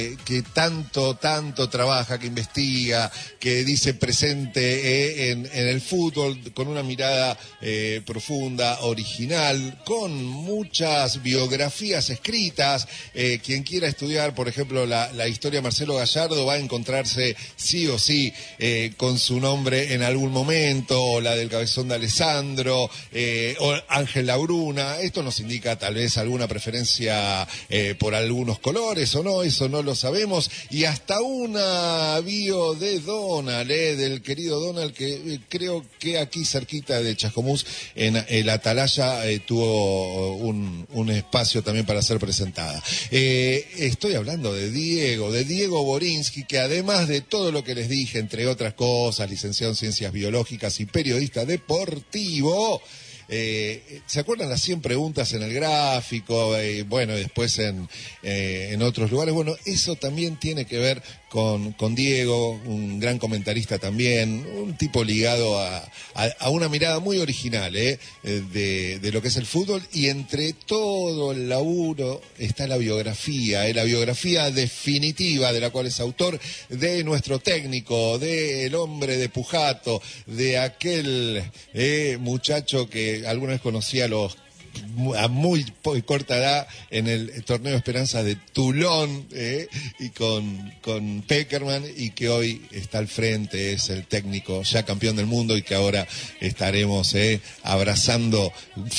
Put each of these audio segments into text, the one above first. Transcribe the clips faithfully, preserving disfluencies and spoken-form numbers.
que tanto, tanto trabaja, que investiga, que dice presente eh, en, en el fútbol con una mirada eh, profunda, original, con muchas biografías escritas. Eh, quien quiera estudiar, por ejemplo, la, la historia de Marcelo Gallardo va a encontrarse sí o sí eh, con su nombre en algún momento, o la del Cabezón de Alessandro, eh, o Ángel Labruna. Esto nos indica tal vez alguna preferencia eh, por algunos colores o no, eso no lo sabemos, y hasta una bio de Donald, eh, del querido Donald, que eh, creo que aquí cerquita de Chascomús, en el Atalaya, eh, tuvo un, un espacio también para ser presentada. Eh, estoy hablando de Diego, de Diego Borinsky, que además de todo lo que les dije, entre otras cosas, licenciado en Ciencias Biológicas y periodista deportivo. Eh, ¿Se acuerdan las cien preguntas en el gráfico? Eh, bueno, después en, eh, en otros lugares. Bueno, eso también tiene que ver con, con Diego, un gran comentarista también, un tipo ligado a, a, a una mirada muy original eh, de, de lo que es el fútbol, y entre todo el laburo está la biografía, eh, la biografía definitiva de la cual es autor, de nuestro técnico, del hombre de Pujato, de aquel eh, muchacho que alguna vez conocía a los a muy corta edad en el torneo Esperanza de Toulon, eh, y con, con Peckerman, y que hoy está al frente, es el técnico ya campeón del mundo, y que ahora estaremos eh, abrazando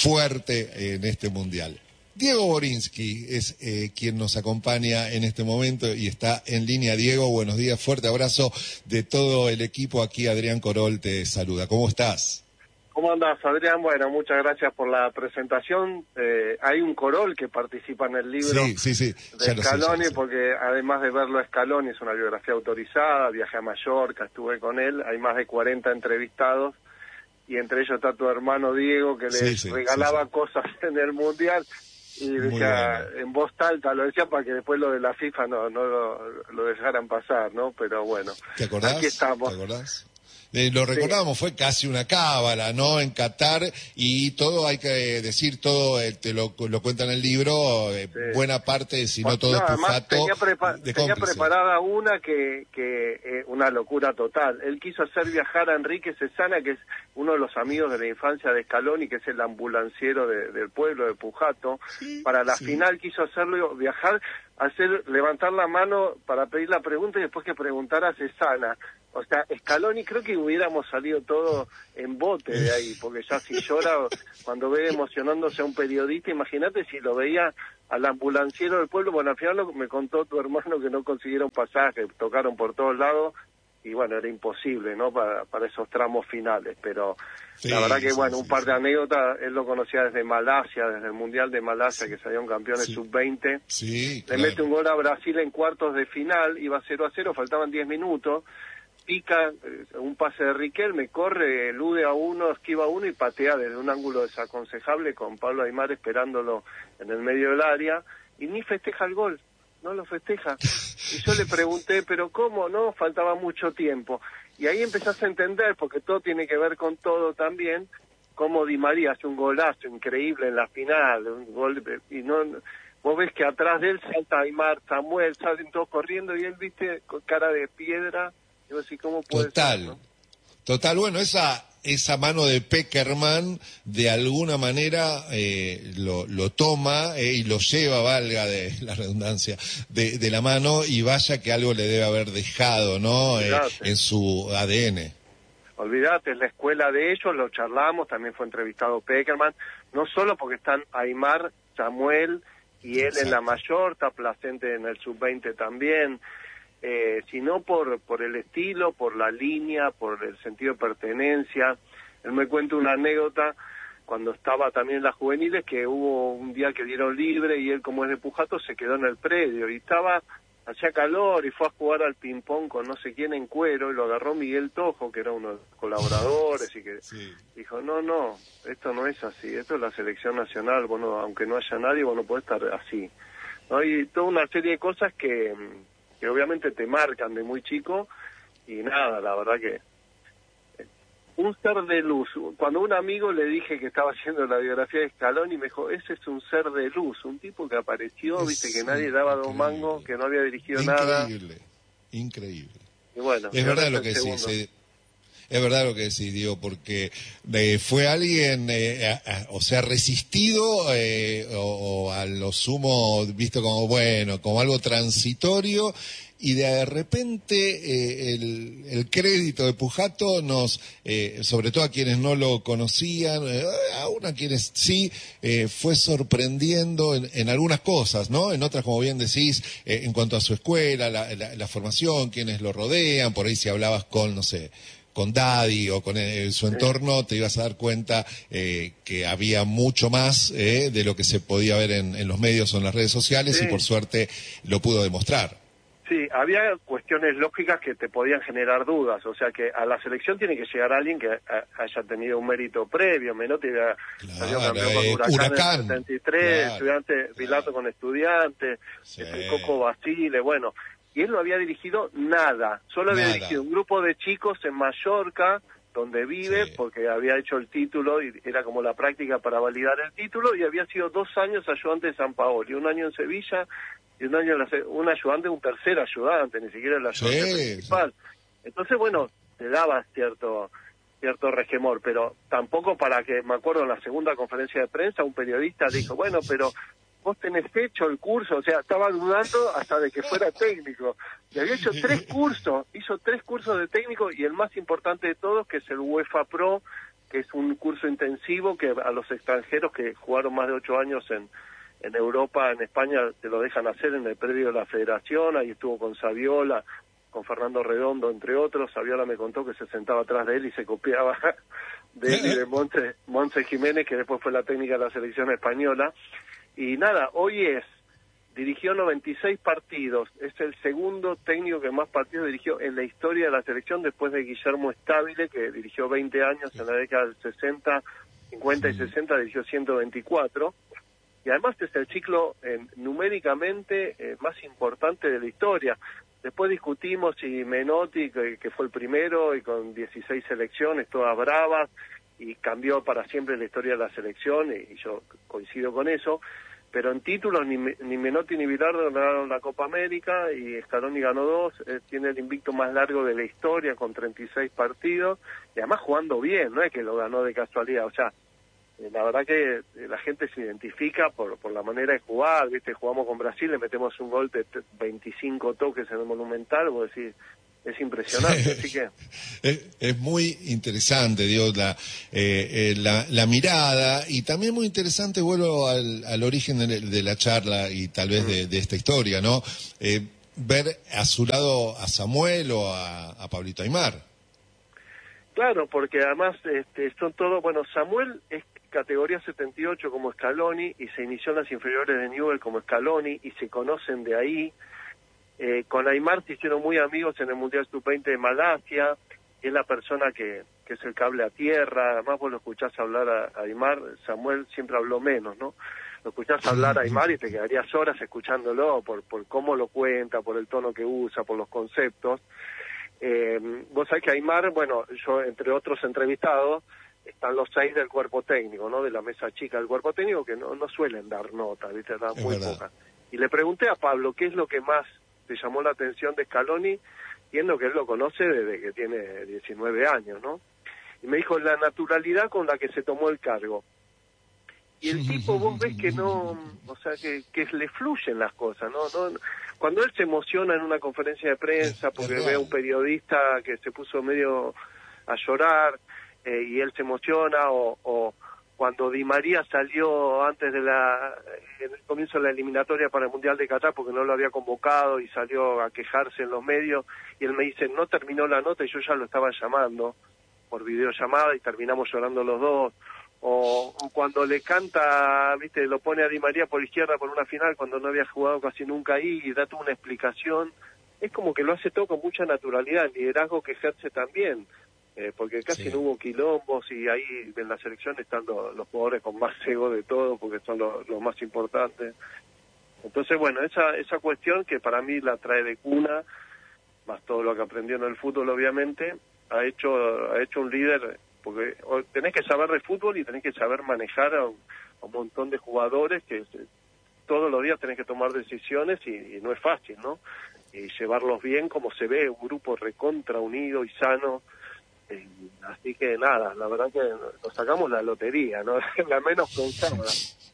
fuerte en este mundial. Diego Borinsky es eh, quien nos acompaña en este momento y está en línea. Diego, buenos días, fuerte abrazo de todo el equipo. Aquí Adrián Corol te saluda. ¿Cómo estás? ¿Cómo andás, Adrián? Bueno, muchas gracias por la presentación. Eh, hay un Corol que participa en el libro sí, sí, sí. de Scaloni, porque además de verlo a Scaloni, es una biografía autorizada, viajé a Mallorca, estuve con él, hay más de cuarenta entrevistados, y entre ellos está tu hermano Diego, que sí, les sí, regalaba sí, sí. cosas en el Mundial, y decía bueno. En voz alta, lo decía para que después lo de la FIFA no, no lo, lo dejaran pasar, ¿no? Pero bueno, ¿Te acordás? Aquí estamos. ¿Te acordás? Eh, lo recordamos, sí. Fue casi una cábala, ¿no? En Qatar, y todo, hay que decir, todo, eh, te lo, lo cuenta en el libro, eh, sí. Buena parte, si no todo, no, Pujato, tenía, prepa de tenía preparada una que, que eh, una locura total. Él quiso hacer viajar a Enrique Cesana, que es uno de los amigos de la infancia de Scaloni, que es el ambulanciero de, del pueblo de Pujato. Sí, para la sí. final quiso hacerlo viajar, hacer levantar la mano para pedir la pregunta y después que preguntara a Cesana. O sea, Scaloni, creo que hubiéramos salido todo en bote de ahí, porque ya si llora cuando ve emocionándose a un periodista, imagínate si lo veía al ambulanciero del pueblo. Bueno, al final lo, me contó tu hermano que no consiguieron pasaje, tocaron por todos lados, y bueno, era imposible, ¿no?, para, para esos tramos finales, pero sí, la verdad que, sí, bueno, sí, un par de anécdotas. Él lo conocía desde Malasia, desde el Mundial de Malasia, sí, que salieron campeones sí. sub veinte, sí, le claro. mete un gol a Brasil en cuartos de final, iba cero a cero, faltaban diez minutos, pica eh, un pase de Riquelme, corre, elude a uno, esquiva a uno y patea desde un ángulo desaconsejable con Pablo Aimar esperándolo en el medio del área, y ni festeja el gol, no lo festeja. Y yo le pregunté, pero ¿cómo no? Faltaba mucho tiempo. Y ahí empezás a entender, porque todo tiene que ver con todo también, cómo Di María hace un golazo increíble en la final, un gol, y no... Vos ves que atrás de él salta Aimar, Samuel, salen todos corriendo, y él, viste, con cara de piedra. ¿Cómo puede total, ser, ¿no? Total, bueno, esa esa mano de Peckerman de alguna manera eh, lo, lo toma eh, y lo lleva, valga de la redundancia, de, de la mano, y vaya que algo le debe haber dejado, ¿no? Eh, en su A D N. Olvídate, es la escuela de ellos, lo charlamos, también fue entrevistado Peckerman, no solo porque están Aimar, Samuel y él Exacto. en la mayor, está Placente en el sub veinte también. Eh, sino por por el estilo, por la línea, por el sentido de pertenencia. Él me cuenta una anécdota cuando estaba también en las juveniles, que hubo un día que dieron libre y él, como es de Pujato, se quedó en el predio y estaba, hacía calor, y fue a jugar al ping-pong con no sé quién en cuero, y lo agarró Miguel Tojo, que era uno de los colaboradores, y que sí. dijo, no, no, esto no es así, esto es la selección nacional, bueno, aunque no haya nadie, vos no podés estar así, ¿no? Y toda una serie de cosas que... que obviamente te marcan de muy chico, y nada, la verdad que un ser de luz. Cuando a un amigo le dije que estaba haciendo la biografía de Scaloni, me dijo, ese es un ser de luz, un tipo que apareció, Es viste, que nadie daba dos mangos, que no había dirigido increíble, nada. Increíble, increíble. Y bueno, es verdad lo que decís, eh, es verdad lo que decís, Diego, porque eh, fue alguien, eh, a, a, o sea, resistido eh, o, o a lo sumo visto como, bueno, como algo transitorio, y de repente eh, el, el crédito de Pujato nos, eh, sobre todo a quienes no lo conocían, eh, aún a quienes sí, eh, fue sorprendiendo en, en algunas cosas, ¿no? En otras, como bien decís, eh, en cuanto a su escuela, la, la, la formación, quienes lo rodean, por ahí si hablabas con, no sé, con Daddy o con el, su entorno, te ibas a dar cuenta eh, que había mucho más eh, de lo que se podía ver en, en los medios o en las redes sociales, sí. Y por suerte lo pudo demostrar. Sí, había cuestiones lógicas que te podían generar dudas, o sea que a la selección tiene que llegar alguien que a, haya tenido un mérito previo. Menotti había claro, salido campeón con eh, Huracán, Huracán en el setenta y tres, claro, estudiante, claro. Pilato con Estudiantes, Sí. el Coco Basile, bueno, y él no había dirigido nada, solo Nada. había dirigido un grupo de chicos en Mallorca, donde vive, sí. Porque había hecho el título y era como la práctica para validar el título, y había sido dos años ayudante de San Paolo, y un año en Sevilla, y un año en la, un ayudante, un tercer ayudante, ni siquiera el ayudante sí, principal. Sí. Entonces, bueno, te daba cierto cierto resquemor, pero tampoco para que, me acuerdo en la segunda conferencia de prensa, un periodista dijo, bueno, pero vos tenés hecho el curso, o sea, estaba dudando hasta de que fuera técnico. Y había hecho tres cursos, hizo tres cursos de técnico, y el más importante de todos, que es el UEFA Pro, que es un curso intensivo que a los extranjeros que jugaron más de ocho años en en Europa, en España, te lo dejan hacer en el predio de la Federación. Ahí estuvo con Saviola, con Fernando Redondo, entre otros. Saviola me contó que se sentaba atrás de él y se copiaba de él y de Montse, Montse Jiménez, que después fue la técnica de la selección española. Y nada, hoy es, dirigió noventa y seis partidos, es el segundo técnico que más partidos dirigió en la historia de la selección, después de Guillermo Stabile, que dirigió veinte años en la década del sesenta, cincuenta y sesenta, dirigió ciento veinticuatro. Y además es el ciclo eh, numéricamente eh, más importante de la historia. Después discutimos si Menotti, que, que fue el primero, y con dieciséis selecciones, todas bravas, y cambió para siempre la historia de la selección, y, y yo coincido con eso, pero en títulos ni, ni Menotti ni Bilardo ganaron la Copa América, y Scaloni ganó dos, eh, tiene el invicto más largo de la historia, con treinta y seis partidos, y además jugando bien, no es que lo ganó de casualidad, o sea, la verdad que la gente se identifica por por la manera de jugar, ¿viste? Jugamos con Brasil, le metemos un gol de veinticinco toques en el Monumental, vos decís, es impresionante, así que... Es, es muy interesante, digo, la, eh, eh, la, la mirada, y también muy interesante, vuelvo al, al origen de, de la charla y tal vez mm. de, de esta historia, ¿no? Eh, ver a su lado a Samuel o a, a Pablito Aimar. Claro, porque además este, son todos, bueno, Samuel es categoría setenta y ocho como Scaloni, y se inició en las inferiores de Newell como Scaloni, y se conocen de ahí. Eh, con Aimar se hicieron muy amigos en el Mundial sub veinte de Malasia, y es la persona que, que es el cable a tierra. Además vos lo escuchás hablar a, a Aimar, Samuel siempre habló menos, ¿no? Lo escuchás hablar a Aimar y te quedarías horas escuchándolo por, por cómo lo cuenta, por el tono que usa, por los conceptos. Eh, vos sabés que Aimar, bueno, yo entre otros entrevistados, están los seis del cuerpo técnico, ¿no? De la mesa chica del cuerpo técnico, que no, no suelen dar nota, ¿viste? Dan muy poca. Y le pregunté a Pablo qué es lo que más te llamó la atención de Scaloni, viendo que él lo conoce desde que tiene diecinueve años, ¿no? Y me dijo la naturalidad con la que se tomó el cargo. Y el tipo, vos ves que no, o sea, que, que le fluyen las cosas, ¿no? no Cuando él se emociona en una conferencia de prensa porque ve a un periodista que se puso medio a llorar, eh, y él se emociona, o, o cuando Di María salió antes de la, en el comienzo de la eliminatoria para el Mundial de Qatar porque no lo había convocado y salió a quejarse en los medios, y él me dice, no terminó la nota y yo ya lo estaba llamando por videollamada y terminamos llorando los dos. O, o cuando le canta, viste, lo pone a Di María por izquierda por una final cuando no había jugado casi nunca ahí, y da toda una explicación, es como que lo hace todo con mucha naturalidad, el liderazgo que ejerce también, eh, porque casi sí. no hubo quilombos, y ahí en la selección están los, los jugadores con más ego de todo, porque son los, los más importantes. Entonces, bueno, esa esa cuestión que para mí la trae de cuna, más todo lo que aprendió en el fútbol, obviamente, ha hecho ha hecho un líder porque tenés que saber de fútbol y tenés que saber manejar a un, a un montón de jugadores que se, todos los días tenés que tomar decisiones y, y no es fácil, ¿no? Y llevarlos bien como se ve, un grupo recontra unido y sano. Eh, así que nada, la verdad que nos sacamos la lotería, ¿no? La menos pensada.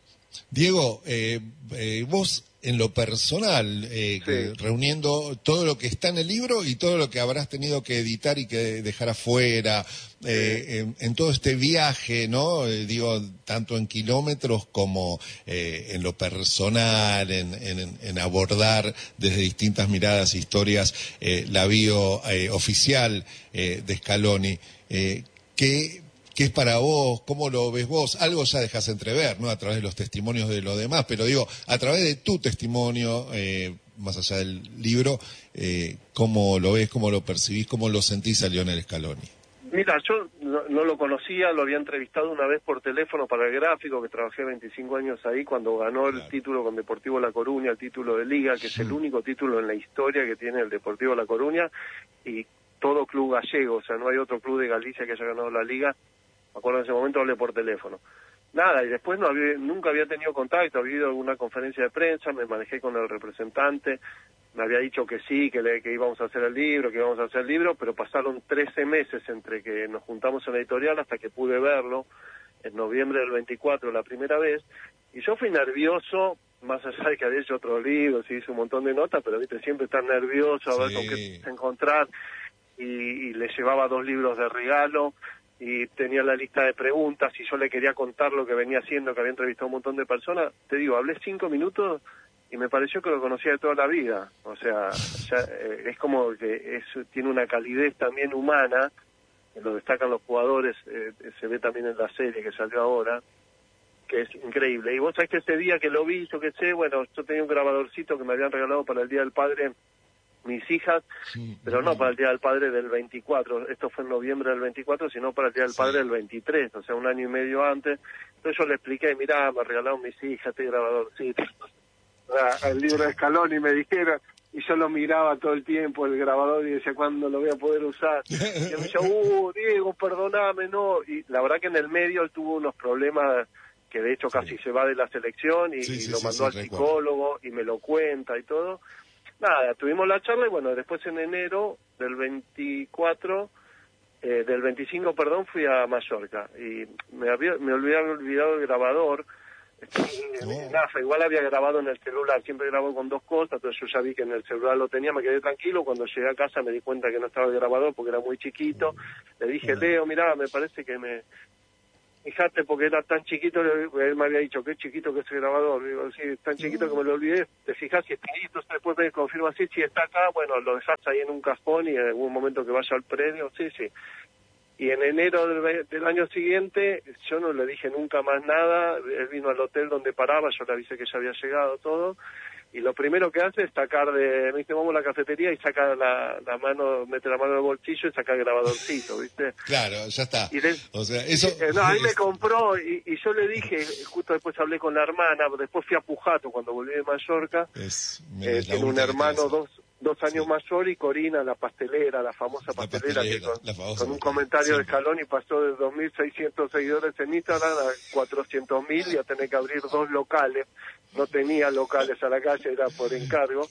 Diego, eh, eh, vos en lo personal, eh, Sí. reuniendo todo lo que está en el libro y todo lo que habrás tenido que editar y que dejar afuera, eh, Sí. en, en todo este viaje, ¿no? Eh, digo, tanto en kilómetros como eh, en lo personal, en, en, en abordar desde distintas miradas, historias, eh, la bio eh, oficial eh, de Scaloni. Eh, ¿qué, ¿Qué es para vos? ¿Cómo lo ves vos? Algo ya dejas entrever, ¿no? A través de los testimonios de los demás, pero digo, a través de tu testimonio, eh, más allá del libro, eh, ¿cómo lo ves, cómo lo percibís, cómo lo sentís a Lionel Scaloni? Mira, yo no, no lo conocía, lo había entrevistado una vez por teléfono para el gráfico, que trabajé veinticinco años ahí, cuando ganó Claro. el título con Deportivo La Coruña, el título de Liga, que es el Mm. único título en la historia que tiene el Deportivo La Coruña, y todo club gallego, o sea, no hay otro club de Galicia que haya ganado la Liga. Me acuerdo en ese momento hablé por teléfono. Nada, y después no había, nunca había tenido contacto, había ido a alguna conferencia de prensa, me manejé con el representante, me había dicho que sí, que, le, que íbamos a hacer el libro, que íbamos a hacer el libro, pero pasaron trece meses entre que nos juntamos en la editorial hasta que pude verlo, en noviembre del veinticuatro la primera vez, y yo fui nervioso, más allá de que había hecho otros libros y hice un montón de notas, pero viste, siempre estar nervioso a ver Sí. con qué encontrar, y, y le llevaba dos libros de regalo, y tenía la lista de preguntas, y yo le quería contar lo que venía haciendo, que había entrevistado a un montón de personas. Te digo, hablé cinco minutos y me pareció que lo conocía de toda la vida. O sea, ya, eh, es como que es, tiene una calidez también humana, que lo destacan los jugadores, eh, se ve también en la serie que salió ahora, que es increíble. Y vos sabés que ese día que lo vi, yo qué sé, bueno, yo tenía un grabadorcito que me habían regalado para el Día del Padre mis hijas, Sí. pero no para el Día del Padre del veinticuatro, esto fue en noviembre del veinticuatro, sino para el Día del Sí. Padre del veintitrés, o sea, un año y medio antes. Entonces yo le expliqué, mirá, me regalaron mis hijas este grabadorcito, el libro de Scaloni, me dijeron, y yo lo miraba todo el tiempo, el grabador, y decía, ¿cuándo lo voy a poder usar? Y él me decía, uh, Diego, perdoname, no. Y la verdad que en el medio él tuvo unos problemas que de hecho casi Sí. se va de la selección y, Sí, y sí, lo sí, mandó sí, al recuerdo. psicólogo y me lo cuenta y todo. Nada, tuvimos la charla y bueno, después en enero del veinticuatro, eh, del veinticinco, perdón, fui a Mallorca y me había, me había olvidado el grabador. No. Nada, igual había grabado en el celular, siempre grabo con dos cosas, entonces yo ya vi que en el celular lo tenía, me quedé tranquilo. Cuando llegué a casa me di cuenta que no estaba el grabador porque era muy chiquito. Le dije, Bueno. Leo, mirá, me parece que me... Fíjate, porque era tan chiquito, él me había dicho, qué chiquito que es el grabador. Digo, sí, es tan chiquito que me lo olvidé. Te fijas si está ahí, entonces después me confirma, sí, si está acá, bueno, lo dejas ahí en un cajón y en algún momento que vaya al predio, sí, sí. Y en enero del, ve- del año siguiente, yo no le dije nunca más nada, él vino al hotel donde paraba, yo le avisé que ya había llegado todo, y lo primero que hace es sacar de, me dice, vamos a la cafetería y saca la, la mano, mete la mano en el bolsillo y saca el grabadorcito, ¿viste? Claro, ya está. Y de- O sea, eso... Eh, no, ahí me compró y, y yo le dije, justo después hablé con la hermana, después fui a Pujato cuando volví de Mallorca, Es, eh, es la tiene un única que hermano tenés. dos dos años Sí. mayor, y Corina, la pastelera, la famosa La pastelera, que pastelera, con, la famosa con un pastelera, comentario de siempre. Scaloni pasó de dos mil seiscientos seguidores en Instagram a cuatrocientos mil y a tener que abrir dos locales. No tenía locales a la calle, era por encargo.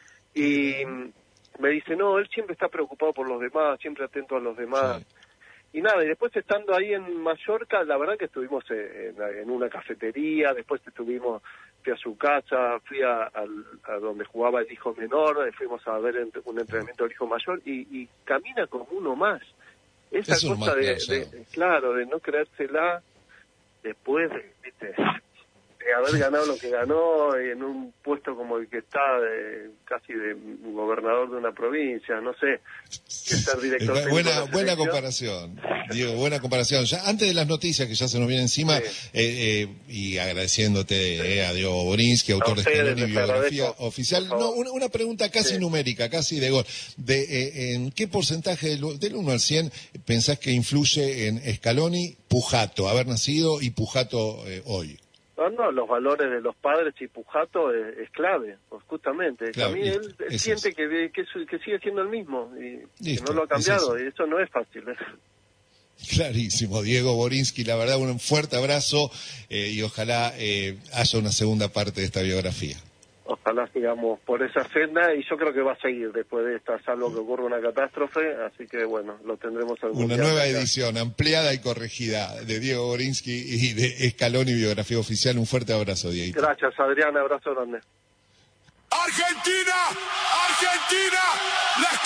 Y mm, me dice, no, él siempre está preocupado por los demás, siempre atento a los demás. Sí. Y nada, y después estando ahí en Mallorca, la verdad que estuvimos en, en una cafetería, después estuvimos, fui a su casa, fui a, al- a donde jugaba el hijo menor, fuimos a ver ent- un entrenamiento del hijo mayor, y, y camina como uno más. Esa Es uno cosa más, de, claro, de- claro, de no creérsela después de, ¿viste? de haber ganado lo que ganó en un puesto como el que está, de, casi de gobernador de una provincia, no sé, que ser director Eh, técnico de buena, la buena selección. comparación, Diego, buena comparación. Ya antes de las noticias que ya se nos vienen encima, Sí. eh, eh, y agradeciéndote eh, a Diego Borinsky, A autor de ustedes Scaloni, les biografía agradezco, oficial. por No, favor. una, una pregunta casi Sí. numérica, casi de gol. De, eh, ¿En qué porcentaje del, del uno al cien pensás que influye en Scaloni Pujato, haber nacido y Pujato eh, hoy? No, no, los valores de los padres y Pujato es, es clave, pues, justamente. Claro, a mí listo, él, él es siente eso. que, que, su- que sigue siendo el mismo y que Listo, no lo ha es cambiado, eso. y eso no es fácil. ¿eh? Clarísimo, Diego Borinsky, la verdad un fuerte abrazo eh, y ojalá eh, haya una segunda parte de esta biografía. Ojalá sigamos por esa senda y yo creo que va a seguir después de esta, salvo que ocurra una catástrofe, así que bueno, lo tendremos algún Una día nueva acá. edición ampliada y corregida de Diego Borinsky y de Scaloni Biografía Oficial. Un fuerte abrazo, Diego. Gracias, Adrián, abrazo grande. Argentina, Argentina, la